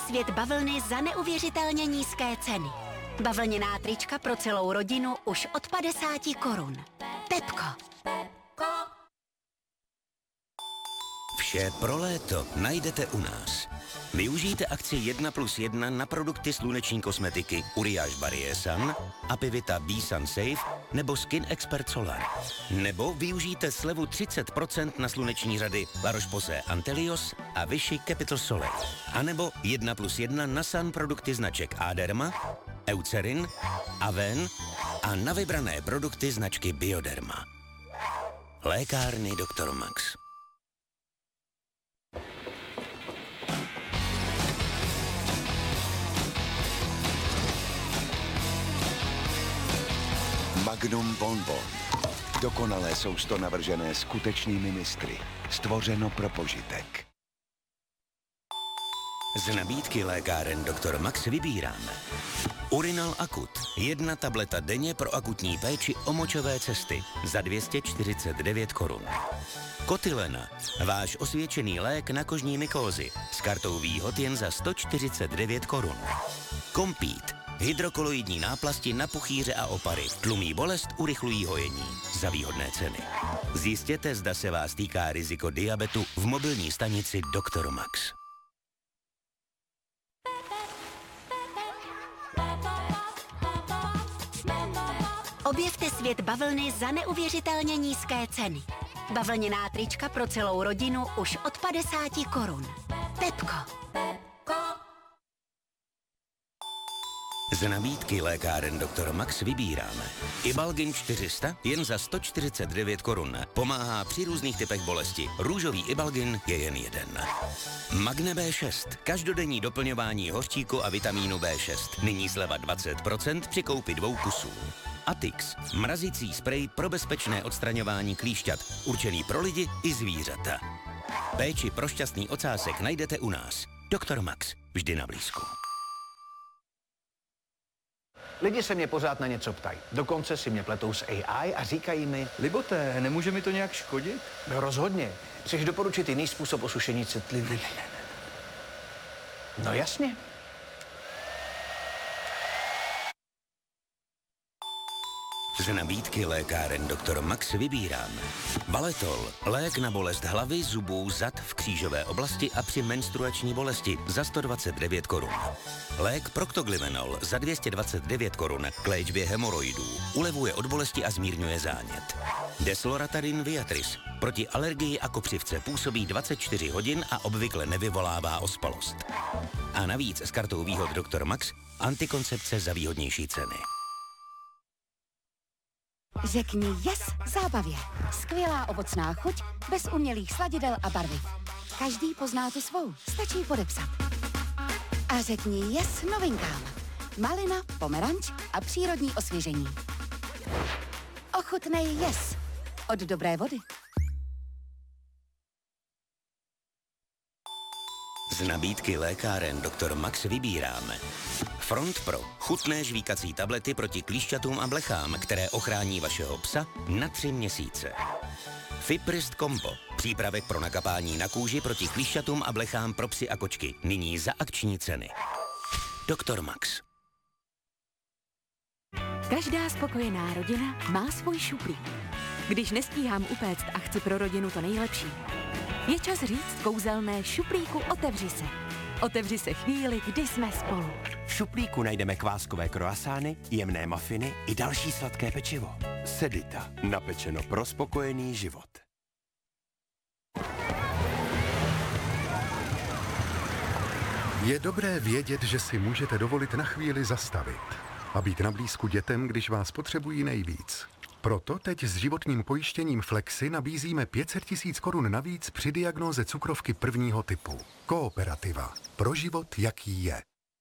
svět bavlny za neuvěřitelně nízké ceny. Bavlněná trička pro celou rodinu už od 50 korun. Pepko. Vše pro léto najdete u nás. Využijte akci 1+1 na produkty sluneční kosmetiky Uriage Barrier Sun, Apivita B-Sun Safe nebo Skin Expert Solar. Nebo využijte slevu 30% na sluneční řady La Roche-Posay Antelios a Vichy Capital Sole. A nebo 1+1 na sun produkty značek Aderma, Eucerin, Aven a na vybrané produkty značky Bioderma. Lékárny Dr. Max. Magnum Bonbon. Dokonalé sousto navržené skutečnými mistry. Stvořeno pro požitek. Z nabídky lékáren Dr. Max vybíráme Urinal Akut. 1 tableta denně pro akutní péči o močové cesty za 249 korun. Kotylena. Váš osvědčený lék na kožní mykózy. S kartou výhod jen za 149 korun. Kompít. Hydrokoloidní náplasti na puchýře a opary. Tlumí bolest, urychlují hojení. Za výhodné ceny. Zjistěte, zda se vás týká riziko diabetu v mobilní stanici Dr. Max. Objevte svět bavlny za neuvěřitelně nízké ceny. Bavlněná trička pro celou rodinu už od 50 korun. Pepko. Z nabídky lékáren Dr. Max vybíráme Ibalgin 400 jen za 149 korun. Pomáhá při různých typech bolesti. Růžový Ibalgin je jen jeden. Magne B6. Každodenní doplňování hořčíku a vitamínu B6. Nyní sleva 20% při koupi 2 kusů. Atix. Mrazicí sprej pro bezpečné odstraňování klíšťat. Určený pro lidi i zvířata. Péči pro šťastný ocásek najdete u nás. Dr. Max. Vždy na blízku. Lidi se mě pořád na něco ptají. Dokonce si mě pletou s AI a říkají mi... Liboté, nemůže mi to nějak škodit? No rozhodně. Chceš doporučit jiný způsob osušení citlivy? No jasně. Z nabídky lékáren Dr. Max vybíráme Valetol, lék na bolest hlavy, zubů, zad v křížové oblasti a při menstruační bolesti za 129 korun. Lék Proctoglyvenol za 229 korun k léčbě hemoroidů, ulevuje od bolesti a zmírňuje zánět. Desloratarin Viatris proti alergii a kopřivce působí 24 hodin a obvykle nevyvolává ospalost. A navíc s kartou výhod Dr. Max antikoncepce za výhodnější ceny. Řekni yes zábavě. Skvělá ovocná chuť, bez umělých sladidel a barviv. Každý pozná tu svou, stačí podepsat. A řekni yes novinkám. Malina, pomeranč a přírodní osvěžení. Ochutnej yes od dobré vody. Z nabídky lékáren Dr. Max vybíráme Front Pro. Chutné žvíkací tablety proti klíšťatům a blechám, které ochrání vašeho psa na 3 měsíce. Fiprist Combo. Přípravek pro nakapání na kůži proti klíšťatům a blechám pro psy a kočky. Nyní za akční ceny. Dr. Max. Každá spokojená rodina má svůj šuplík. Když nestíhám upéct a chci pro rodinu to nejlepší, je čas říct kouzelné šuplíku otevři se. Otevři se chvíli, kdy jsme spolu. V šuplíku najdeme kváskové kroasány, jemné mafiny i další sladké pečivo. Sedita. Napečeno pro spokojený život. Je dobré vědět, že si můžete dovolit na chvíli zastavit a být na blízku dětem, když vás potřebují nejvíc. Proto teď s životním pojištěním Flexi nabízíme 500 000 korun navíc při diagnóze cukrovky 1. typu. Kooperativa. Pro život, jaký je.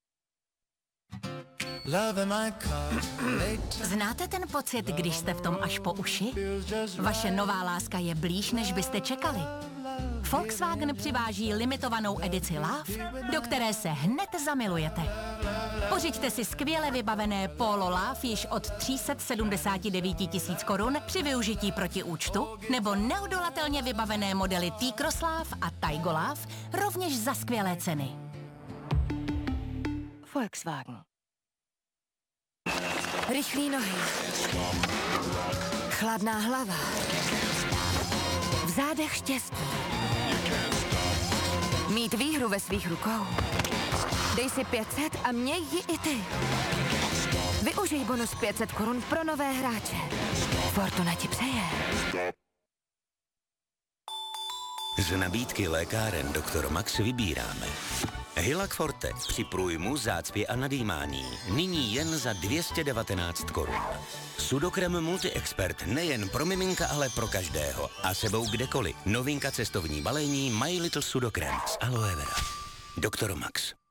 Znáte ten pocit, když jste v tom až po uši? Vaše nová láska je blíž, než byste čekali. Volkswagen přiváží limitovanou edici Love, do které se hned zamilujete. Pořiďte si skvěle vybavené Polo Love již od 379 000 korun při využití proti účtu, nebo neodolatelně vybavené modely T-Cross Love a Taigo Love rovněž za skvělé ceny. Volkswagen. Rychlý nohy. Chladná hlava. V zádech štěstí. Mít výhru ve svých rukou. Dej si 500 a měj ji i ty. Využij bonus 500 korun pro nové hráče. Fortuna ti přeje. Z nabídky lékáren Dr. Max vybíráme Hylac Forte při průjmu, zácpě a nadýmání. Nyní jen za 219 korun. Sudokrem Multi-Expert nejen pro miminka, ale pro každého. A sebou kdekoliv. Novinka cestovní balení My Little Sudokrem z aloe vera. Dr. Max.